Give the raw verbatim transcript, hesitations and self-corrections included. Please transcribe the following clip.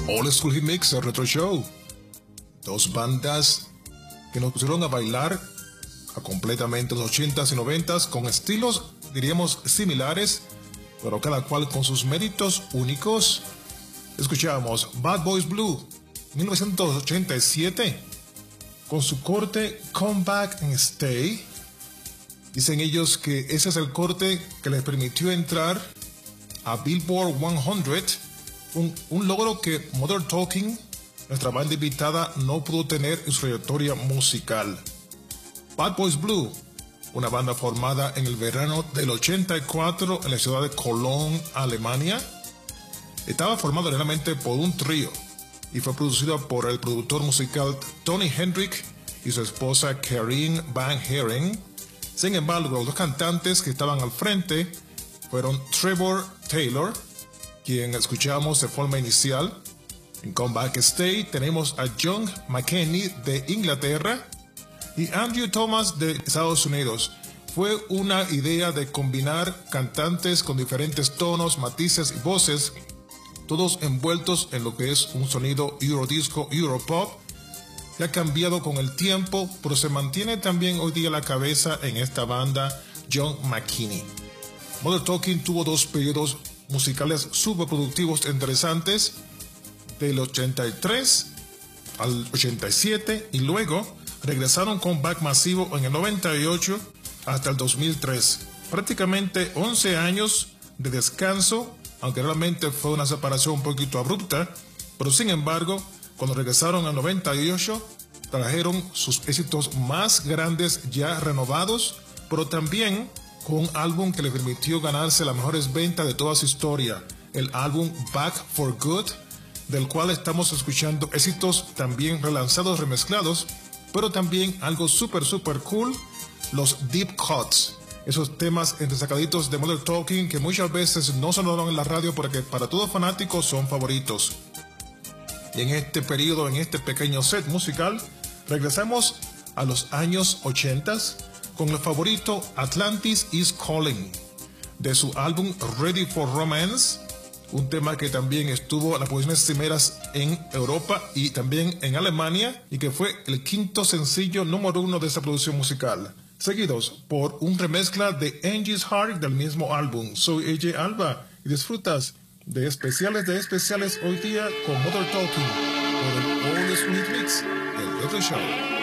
Old School Hit Mix, el Retro Show. Dos bandas que nos pusieron a bailar a completamente los ochentas y noventas con estilos, diríamos, similares, pero cada cual con sus méritos únicos. Escuchamos Bad Boys Blue, mil novecientos ochenta y siete, con su corte Come Back and Stay. Dicen ellos que ese es el corte que les permitió entrar a Billboard cien, un, un logro que Modern Talking, nuestra banda invitada, no pudo tener en su trayectoria musical. Bad Boys Blue, una banda formada en el verano del ochenta y cuatro en la ciudad de Cologne, Alemania, estaba formado realmente por un trío y fue producido por el productor musical Tony Hendrick y su esposa Karin Van Heren. Sin embargo, los dos cantantes que estaban al frente fueron Trevor Taylor, quien escuchamos de forma inicial. En Come Back Stay tenemos a John McKinney de Inglaterra y Andrew Thomas de Estados Unidos. Fue una idea de combinar cantantes con diferentes tonos, matices y voces, todos envueltos en lo que es un sonido Eurodisco, Europop, que ha cambiado con el tiempo, pero se mantiene también hoy día a la cabeza en esta banda John McKinney. Modern Talking tuvo dos periodos musicales superproductivos interesantes, del ochenta y tres al ochenta y siete, y luego regresaron con back masivo en el noventa y ocho hasta el dos mil tres. Prácticamente once años de descanso, aunque realmente fue una separación un poquito abrupta, pero sin embargo, cuando regresaron en el noventa y ocho, trajeron sus éxitos más grandes ya renovados, pero también con un álbum que le permitió ganarse las mejores ventas de toda su historia, el álbum Back for Good, del cual estamos escuchando éxitos también relanzados, remezclados, pero también algo súper, súper cool, los Deep Cuts, esos temas entresacaditos de Modern Talking que muchas veces no sonaron en la radio porque para todos fanáticos son favoritos. Y en este periodo, en este pequeño set musical, regresamos a los años ochenta con el favorito Atlantis is Calling, de su álbum Ready for Romance, un tema que también estuvo en las posiciones primeras en Europa y también en Alemania, y que fue el quinto sencillo número uno de esta producción musical, seguidos por un remezcla de Angie's Heart del mismo álbum. Soy A J Alba y disfrutas de especiales de especiales hoy día con Modern Talking por el Old School Mix, el Retro Show.